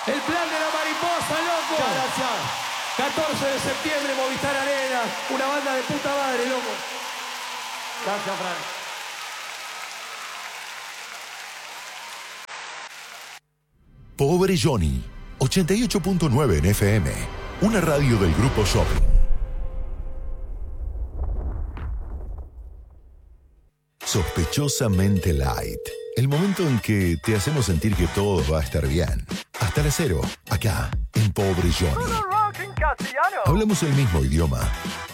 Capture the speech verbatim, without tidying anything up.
El plan de la mariposa, loco. Muchas gracias. catorce de septiembre, Movistar Arena. Una banda de puta madre, loco. Gracias, Fran. Pobre Johnny, ochenta y ocho punto nueve en F M, una radio del Grupo Shopping. Sospechosamente light. El momento en que te hacemos sentir que todo va a estar bien. Hasta las cero, acá, en Pobre Johnny. Hablamos el mismo idioma,